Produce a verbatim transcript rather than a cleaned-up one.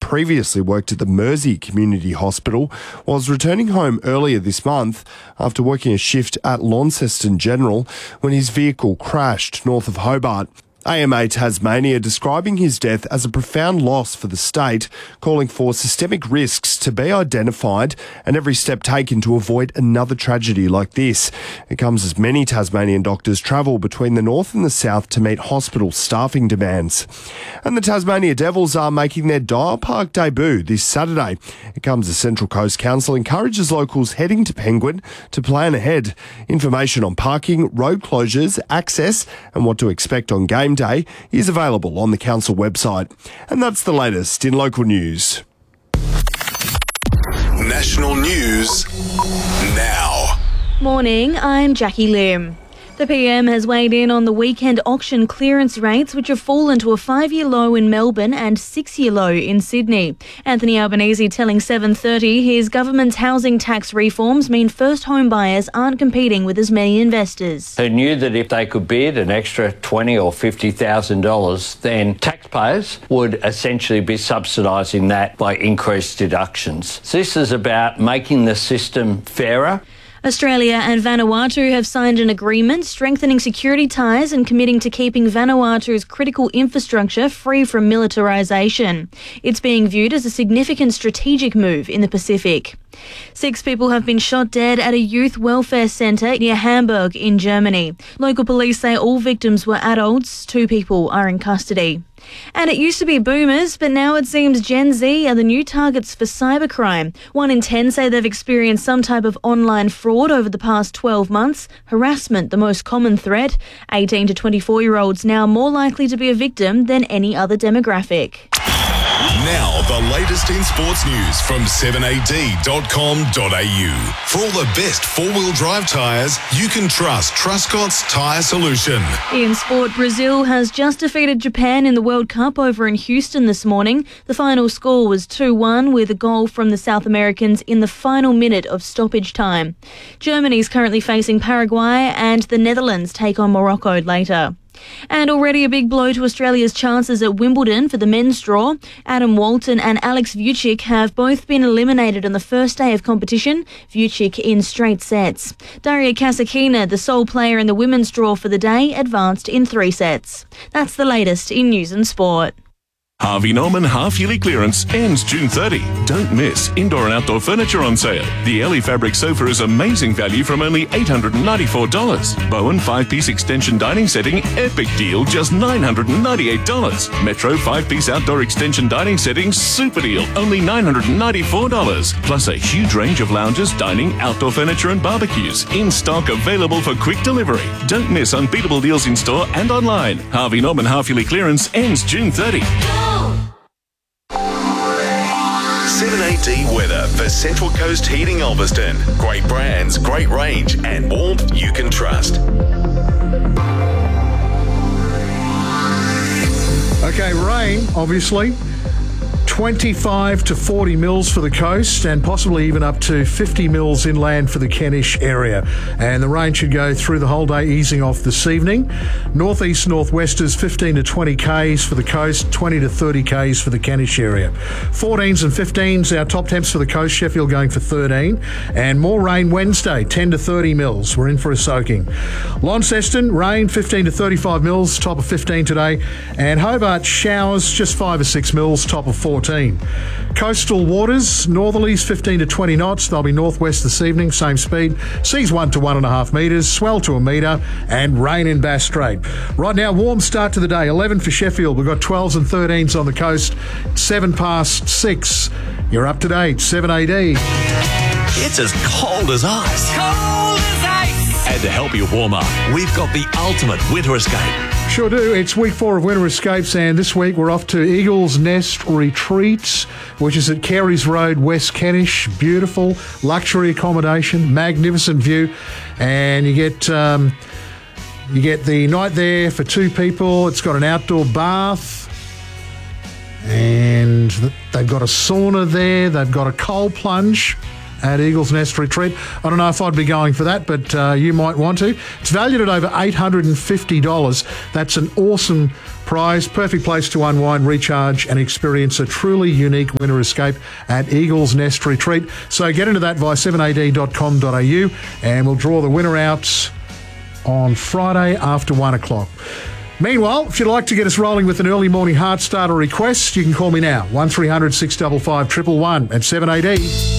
previously worked at the Mersey Community Hospital, was returning home earlier this month after working a shift at Launceston General when his vehicle crashed north of Hobart. A M A Tasmania describing his death as a profound loss for the state, calling for systemic risks to be identified and every step taken to avoid another tragedy like this. It comes as many Tasmanian doctors travel between the north and the south to meet hospital staffing demands. And the Tasmania Devils are making their Dial Park debut this Saturday. It comes as Central Coast Council encourages locals heading to Penguin to plan ahead. Information on parking, road closures, access and what to expect on game day is available on the council website. And that's the latest in local news. National news now. Morning, I'm Jackie Lim. The P M has weighed in on the weekend auction clearance rates, which have fallen to a five-year low in Melbourne and six-year low in Sydney. Anthony Albanese telling seven thirty his government's housing tax reforms mean first home buyers aren't competing with as many investors. Who knew that if they could bid an extra twenty thousand dollars or fifty thousand dollars, then taxpayers would essentially be subsidising that by increased deductions. So this is about making the system fairer. Australia and Vanuatu have signed an agreement strengthening security ties and committing to keeping Vanuatu's critical infrastructure free from militarisation. It's being viewed as a significant strategic move in the Pacific. Six people have been shot dead at a youth welfare centre near Hamburg in Germany. Local police say all victims were adults. Two people are in custody. And it used to be boomers, but now it seems Gen Z are the new targets for cybercrime. One in ten say they've experienced some type of online fraud over the past twelve months. Harassment, the most common threat. eighteen to twenty-four-year-olds now more likely to be a victim than any other demographic. Now, the latest in sports news from seven A D dot com dot A U. For all the best four-wheel drive tyres, you can trust Truscott's Tyre Solution. In sport, Brazil has just defeated Japan in the World Cup over in Houston this morning. The final score was two one with a goal from the South Americans in the final minute of stoppage time. Germany is currently facing Paraguay and the Netherlands take on Morocco later. And already a big blow to Australia's chances at Wimbledon for the men's draw. Adam Walton and Alex Vucic have both been eliminated on the first day of competition, Vucic in straight sets. Daria Kasatkina, the sole player in the women's draw for the day, advanced in three sets. That's the latest in news and sport. Harvey Norman half-yearly clearance ends June thirtieth. Don't miss indoor and outdoor furniture on sale. The Ellie fabric sofa is amazing value from only eight hundred ninety-four dollars. Bowen five-piece extension dining setting, epic deal, just nine hundred ninety-eight dollars. Metro five-piece outdoor extension dining setting, super deal, only nine hundred ninety-four dollars. Plus a huge range of lounges, dining, outdoor furniture and barbecues. In stock, available for quick delivery. Don't miss unbeatable deals in store and online. Harvey Norman half-yearly clearance ends June thirtieth. seven A D weather for Central Coast Heating Ulverston. Great brands, great range, and warmth you can trust. Okay, rain, obviously. twenty-five to forty mils for the coast and possibly even up to fifty mils inland for the Kentish area. And the rain should go through the whole day, easing off this evening. Northeast northwesters fifteen to twenty k's for the coast, twenty to thirty k's for the Kentish area. fourteens and fifteens, our top temps for the coast, Sheffield going for thirteen. And more rain Wednesday, ten to thirty mils. We're in for a soaking. Launceston, rain fifteen to thirty-five mils, top of fifteen today. And Hobart, showers, just five or six mils, top of fourteen. Coastal waters, northerlies fifteen to twenty knots. They'll be northwest this evening, same speed. Seas one to one and a half metres, swell to a metre, and rain in Bass Strait. Right now, warm start to the day. eleven for Sheffield. We've got twelves and thirteens on the coast. seven past six. You're up to date. seven A D. It's as cold as ice. Cold as ice. And to help you warm up, we've got the ultimate winter escape. Sure do. It's week four of Winter Escapes, and this week we're off to Eagle's Nest Retreats, which is at Carey's Road, West Kentish. Beautiful luxury accommodation, magnificent view, and you get um, you get the night there for two people. It's got an outdoor bath, and they've got a sauna there. They've got a cold plunge. at Eagles Nest Retreat. I don't know if I'd be going for that, but uh, you might want to. It's valued at over eight hundred fifty dollars. That's an awesome prize. Perfect place to unwind, recharge and experience a truly unique winter escape at Eagles Nest Retreat. So get into that via seven a d dot com dot a u and we'll draw the winner out on Friday after one o'clock. Meanwhile, if you'd like to get us rolling with an early morning heart starter request, you can call me now, one three hundred six five five one one one at seven A D.